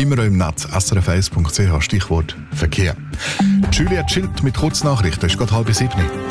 immer im Netz, srf1.ch, Stichwort Verkehr. Julia Schild mit Kurznachrichten, es ist gerade 6:30.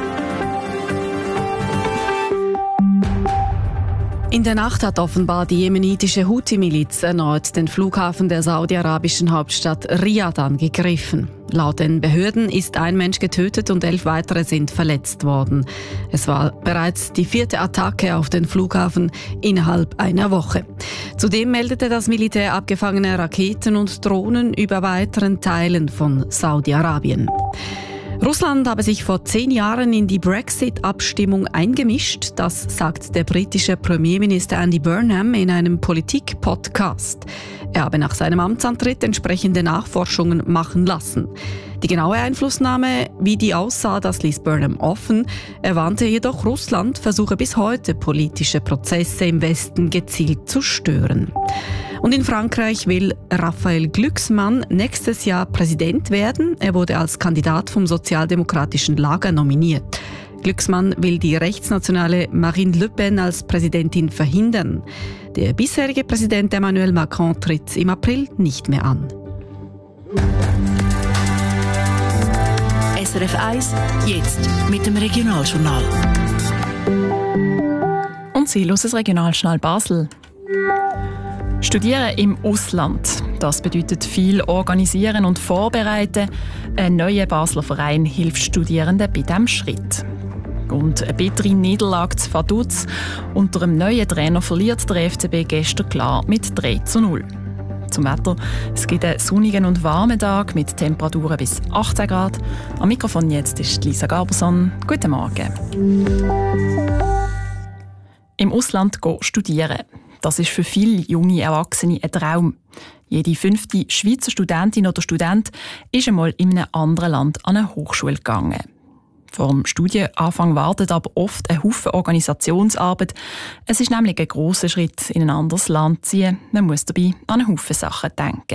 In der Nacht hat offenbar die jemenitische Houthi-Miliz erneut den Flughafen der saudi-arabischen Hauptstadt Riyadh angegriffen. Laut den Behörden ist ein Mensch getötet und 11 weitere sind verletzt worden. Es war bereits die 4. Attacke auf den Flughafen innerhalb einer Woche. Zudem meldete das Militär abgefangene Raketen und Drohnen über weiteren Teilen von Saudi-Arabien. Russland habe sich vor 10 Jahren in die Brexit-Abstimmung eingemischt, das sagt der britische Premierminister Andy Burnham in einem Politik-Podcast. Er habe nach seinem Amtsantritt entsprechende Nachforschungen machen lassen. Die genaue Einflussnahme, wie die aussah, das ließ Burnham offen. Er warnte jedoch, Russland versuche bis heute politische Prozesse im Westen gezielt zu stören. Und in Frankreich will Raphael Glucksmann nächstes Jahr Präsident werden. Er wurde als Kandidat vom sozialdemokratischen Lager nominiert. Glucksmann will die rechtsnationale Marine Le Pen als Präsidentin verhindern. Der bisherige Präsident Emmanuel Macron tritt im April nicht mehr an. SRF 1, jetzt mit dem Regionaljournal. Und Sie hören das Regionaljournal Basel. Studieren im Ausland. Das bedeutet viel organisieren und vorbereiten. Ein neuer Basler Verein hilft Studierenden bei diesem Schritt. Und eine bittere Niederlage zu Vaduz. Unter dem neuen Trainer verliert der FCB gestern klar mit 3:0. Zum Wetter. Es gibt einen sonnigen und warmen Tag mit Temperaturen bis 18 Grad. Am Mikrofon jetzt ist Lisa Gaberson. Guten Morgen. Im Ausland studieren. Das ist für viele junge Erwachsene ein Traum. Jede 5. Schweizer Studentin oder Student ist einmal in einem anderen Land an eine Hochschule gegangen. Vor dem Studienanfang wartet aber oft ein Haufen Organisationsarbeit. Es ist nämlich ein grosser Schritt, in ein anderes Land zu ziehen. Man muss dabei an einen Haufen Sachen denken.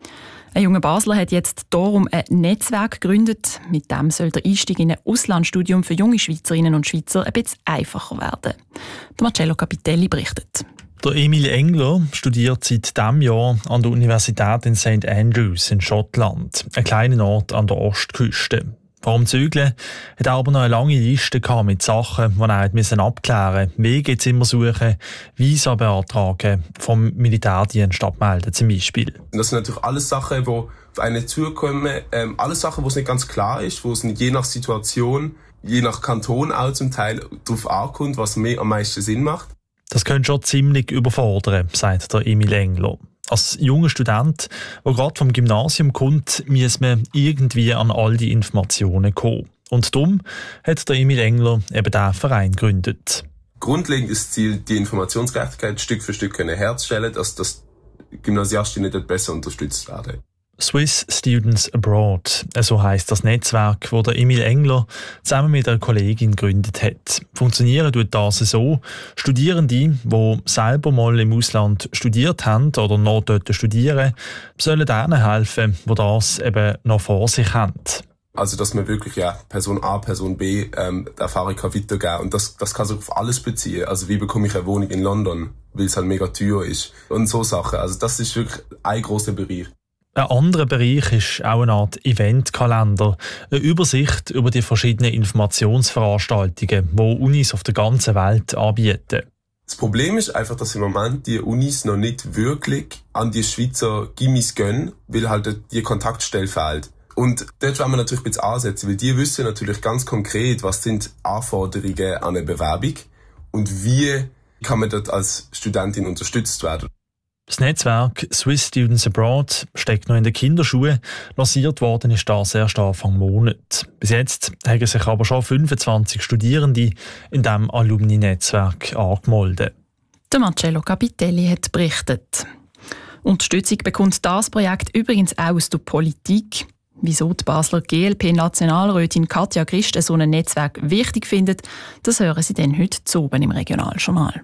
Ein junger Basler hat jetzt darum ein Netzwerk gegründet. Mit dem soll der Einstieg in ein Auslandsstudium für junge Schweizerinnen und Schweizer ein bisschen einfacher werden. Der Marcello Capitelli berichtet. Der Emil Engler studiert seit diesem Jahr an der Universität in St. Andrews in Schottland, einem kleinen Ort an der Ostküste. Vor dem Zügeln hat er aber noch eine lange Liste mit Sachen, die er abklären musste. Wegezimmer suchen, Visa beantragen, vom Militärdienst abmelden zum Beispiel. Das sind natürlich alles Sachen, die auf einen zukommen. Alles Sachen, wo es nicht ganz klar ist, wo es je nach Situation, je nach Kanton auch zum Teil darauf ankommt, was am meisten Sinn macht. Das könnte schon ziemlich überfordern, sagt der Emil Engler. Als junger Student, der gerade vom Gymnasium kommt, muss man irgendwie an all die Informationen kommen. Und darum hat der Emil Engler eben diesen Verein gegründet. Grundlegend ist das Ziel, die Informationsgerechtigkeit Stück für Stück herzustellen, dass Gymnasiastinnen dort besser unterstützt werden. Swiss Students Abroad, so heisst das Netzwerk, das der Emil Engler zusammen mit einer Kollegin gegründet hat. Funktionieren tut das so: Studierende, die selber mal im Ausland studiert haben oder noch dort studieren, sollen denen helfen, die das eben noch vor sich haben. Also, dass man wirklich Person A, Person B die Erfahrung weitergeben kann. Und das kann sich auf alles beziehen. Also, wie bekomme ich eine Wohnung in London, weil es halt mega teuer ist. Und so Sachen. Also, das ist wirklich ein grosser Bereich. Ein anderer Bereich ist auch eine Art Eventkalender, eine Übersicht über die verschiedenen Informationsveranstaltungen, die Unis auf der ganzen Welt anbieten. Das Problem ist einfach, dass im Moment die Unis noch nicht wirklich an die Schweizer Gimmis gehen, weil halt die Kontaktstelle fehlt. Und dort wollen wir natürlich ein bisschen ansetzen, weil die wissen natürlich ganz konkret, was sind Anforderungen an eine Bewerbung und wie kann man dort als Studentin unterstützt werden. Das Netzwerk Swiss Students Abroad steckt noch in den Kinderschuhen. Lanciert worden ist das erst Anfang Monat. Bis jetzt haben sich aber schon 25 Studierende in diesem Alumni-Netzwerk angemeldet. Der Marcello Capitelli hat berichtet. Unterstützung bekommt das Projekt übrigens auch aus der Politik. Wieso die Basler GLP-Nationalrätin Katja Christ so ein Netzwerk wichtig findet, das hören Sie dann heute zu oben im Regionaljournal.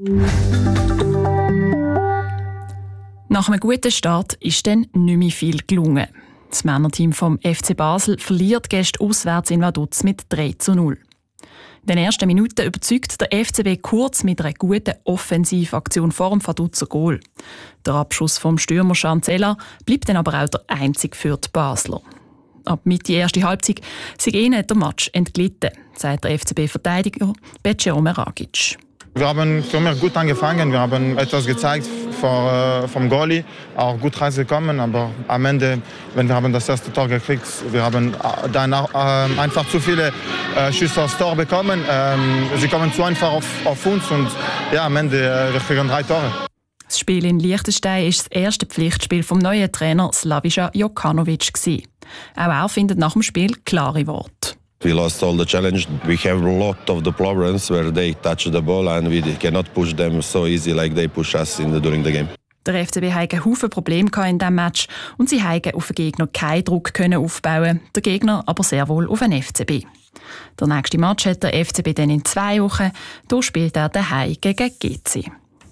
Nach einem guten Start ist dann nicht mehr viel gelungen. Das Männerteam vom FC Basel verliert gestern auswärts in Vaduz mit 3:0. In den ersten Minuten überzeugt der FCB kurz mit einer guten Offensivaktion vor dem Vaduz Goal. Der Abschuss vom Stürmer Schanzella bleibt dann aber auch der einzige für die Basler. Ab Mitte erste Halbzeit sei ihnen der Match entglitten, sagt der FCB-Verteidiger Becero Meragic. Wir haben für mich gut angefangen, wir haben etwas gezeigt vom Goalie, auch gut rausgekommen, aber am Ende, wenn wir haben das erste Tor gekriegt, wir haben dann einfach zu viele Schüsse aufs Tor bekommen. Sie kommen zu einfach auf uns und ja, am Ende wir kriegen 3 Tore. Das Spiel in Liechtenstein war das erste Pflichtspiel vom neuen Trainer Slaviša Jokanovic. Auch er findet nach dem Spiel klare Worte. We lost all the challenge. We have a lot of the problems where they touch the ball and we cannot push them so easy like they push us during the game. Der FCB hatte einen Haufen Probleme in diesem Match und sie konnten auf den Gegner keinen Druck aufbauen, der Gegner aber sehr wohl auf den FCB. Der nächste Match hat der FCB dann in 2 Wochen. Hier spielt er daheim gegen GC.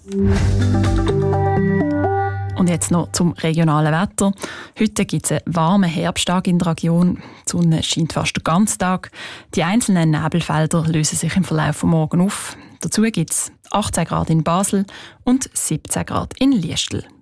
Und jetzt noch zum regionalen Wetter. Heute gibt es einen warmen Herbsttag in der Region. Die Sonne scheint fast den ganzen Tag. Die einzelnen Nebelfelder lösen sich im Verlauf des Morgens auf. Dazu gibt es 18 Grad in Basel und 17 Grad in Liestel.